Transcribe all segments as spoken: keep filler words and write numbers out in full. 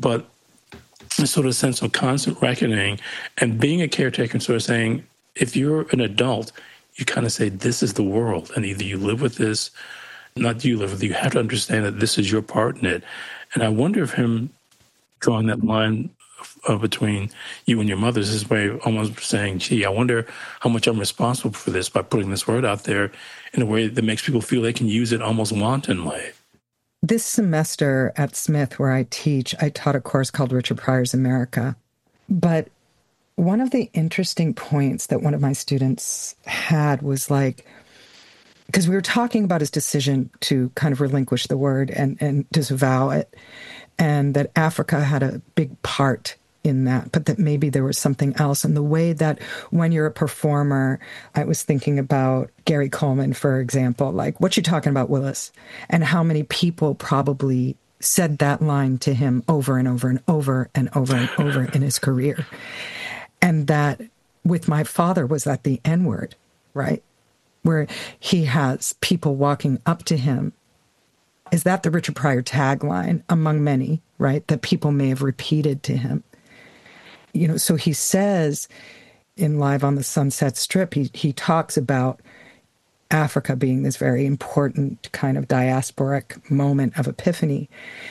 but a sort of sense of constant reckoning and being a caretaker and sort of saying, if you're an adult, you kind of say, this is the world. And either you live with this, not do you live with it, you have to understand that this is your part in it. And I wonder if him drawing that line uh, between you and your mother is his way of almost saying, gee, I wonder how much I'm responsible for this by putting this word out there in a way that makes people feel they can use it almost wantonly. This semester at Smith, where I teach, I taught a course called Richard Pryor's America. But one of the interesting points that one of my students had was like, because we were talking about his decision to kind of relinquish the word and, and disavow it, and that Africa had a big part in that, but that maybe there was something else. And the way that when you're a performer, I was thinking about Gary Coleman, for example, like, what you talking about, Willis? And how many people probably said that line to him over and over and over and over and over in his career. And that with my father was that the N-word, right? Where he has people walking up to him. Is that the Richard Pryor tagline among many, right? That people may have repeated to him. You know, so he says in Live on the Sunset Strip, he he talks about Africa being this very important kind of diasporic moment of epiphany.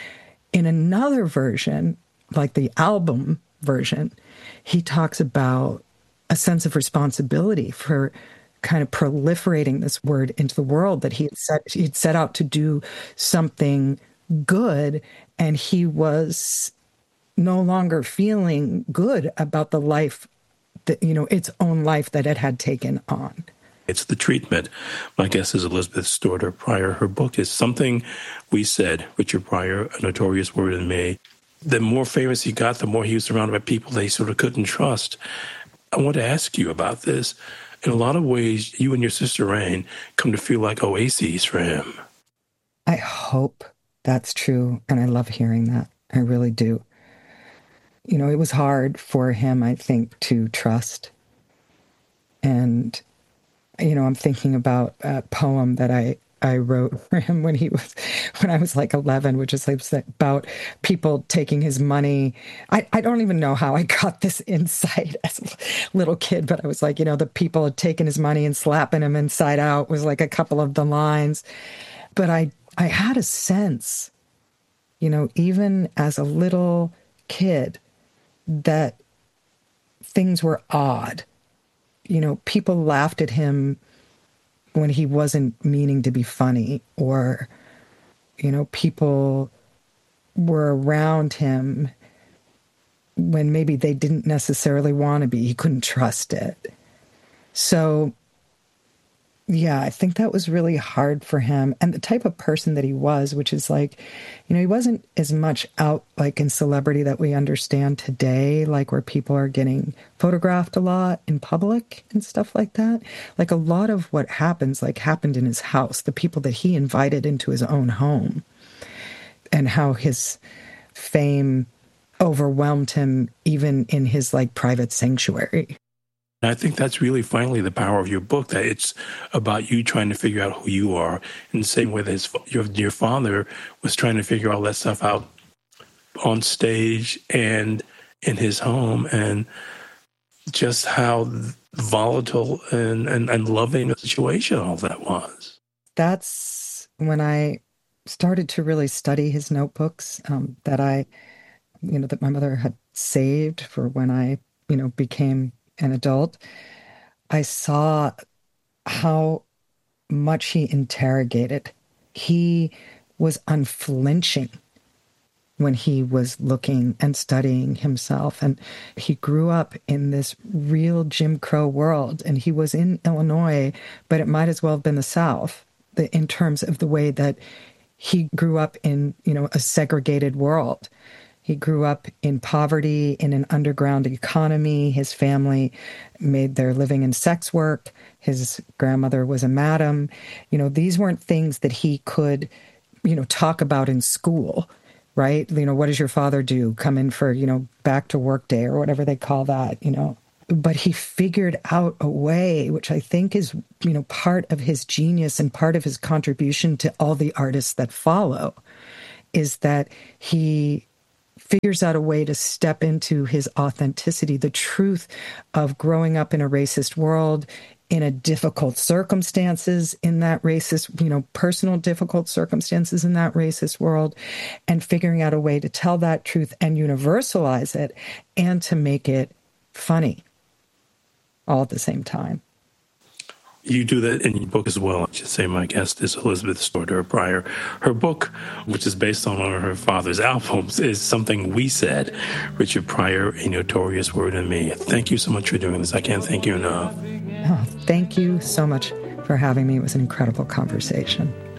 In another version, like the album version, he talks about a sense of responsibility for kind of proliferating this word into the world, that he had set, he'd set out to do something good, and he was no longer feeling good about the life that, you know, its own life that it had taken on. It's the treatment. My guess is Elizabeth Storter Pryor. Her book is Something We Said, Richard Pryor, A Notorious Word in Me. The more famous he got, the more he was surrounded by people they sort of couldn't trust. I want to ask you about this. In a lot of ways, you and your sister Rain come to feel like oases for him. I hope that's true, and I love hearing that. I really do. You know, it was hard for him, I think, to trust. And, you know, I'm thinking about a poem that I, I wrote for him when he was, when I was like eleven, which is like about people taking his money. I, I don't even know how I got this insight as a little kid, but I was like, you know, the people had taken his money and slapping him inside out was like a couple of the lines. But I, I had a sense, you know, even as a little kid, that things were odd. You know, people laughed at him when he wasn't meaning to be funny, or, you know, people were around him when maybe they didn't necessarily want to be. He couldn't trust it. So, yeah, I think that was really hard for him. And the type of person that he was, which is like, you know, he wasn't as much out like in celebrity that we understand today, like where people are getting photographed a lot in public and stuff like that. Like a lot of what happens, like happened in his house, the people that he invited into his own home, and how his fame overwhelmed him even in his like private sanctuary. I think that's really finally the power of your book, that it's about you trying to figure out who you are in the same way that his, your, your father was trying to figure all that stuff out on stage and in his home, and just how volatile and, and, and loving a situation all that was. That's when I started to really study his notebooks um, that I, you know, that my mother had saved for when I, you know, became an adult. I saw how much he interrogated. He was unflinching when he was looking and studying himself. And he grew up in this real Jim Crow world. And he was in Illinois, but it might as well have been the South, the, in terms of the way that he grew up in, you know, a segregated world. He grew up in poverty, in an underground economy. His family made their living in sex work. His grandmother was a madam. You know, these weren't things that he could, you know, talk about in school, right? You know, what does your father do? Come in for, you know, back to work day or whatever they call that, you know. But he figured out a way, which I think is, you know, part of his genius and part of his contribution to all the artists that follow, is that he figures out a way to step into his authenticity, the truth of growing up in a racist world, in a difficult circumstances in that racist, you know, personal difficult circumstances in that racist world, and figuring out a way to tell that truth and universalize it and to make it funny all at the same time. You do that in your book as well. I should say my guest is Elizabeth Stewart Pryor. Her book, which is based on one of her father's albums, is Something We Said, Richard Pryor, A Notorious Word in Me. Thank you so much for doing this. I can't thank you enough. Oh, thank you so much for having me. It was an incredible conversation.